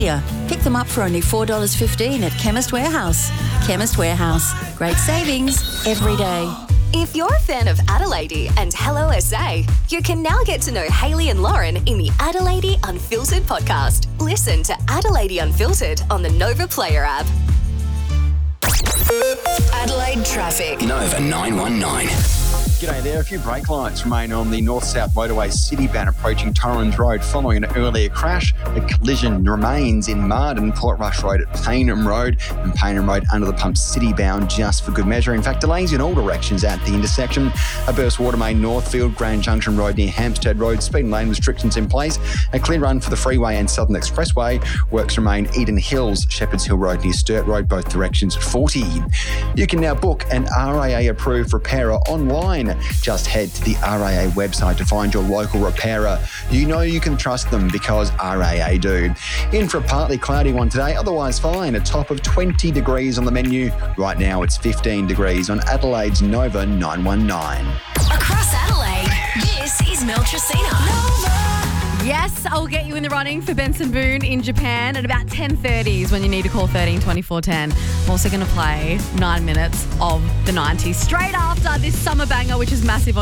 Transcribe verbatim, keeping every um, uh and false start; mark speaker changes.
Speaker 1: Yeah, pick them up for only four dollars fifteen at Chemist Warehouse. Chemist Warehouse. Great savings every day.
Speaker 2: If you're a fan of Adelaide and Hello S A, you can now get to know Hayley and Lauren in the Adelaide Unfiltered podcast. Listen to Adelaide Unfiltered on the Nova Player app. Adelaide traffic.
Speaker 3: Nova nine one nine.
Speaker 4: G'day there. A few brake lights remain on the north-south motorway City-bound approaching Torrens Road following an earlier crash. A collision remains in Marden, Port Rush Road at Payneham Road and Payneham Road under the pump City-bound just for good measure. In fact, delays in all directions at the intersection. A burst water main Northfield, Grand Junction Road near Hampstead Road. Speed and lane restrictions in place. A clear run for the freeway and Southern Expressway. Works remain Eden Hills, Shepherds Hill Road near Sturt Road, both directions at forty. You can now book an R A A-approved repairer online. Just head to the R A A website to find your local repairer. You know you can trust them because R A A do. In for a partly cloudy one today, otherwise fine. A top of twenty degrees on the menu. Right now it's fifteen degrees on Adelaide's Nova nine one nine.
Speaker 2: Across Adelaide, this is Mel Tracina.
Speaker 5: Yes, I'll get you in the running for Benson Boone in Japan at about ten thirty is when you need to call thirteen twenty-four ten. I'm also going to play nine minutes of the nineties straight after this summer banger, which is massive on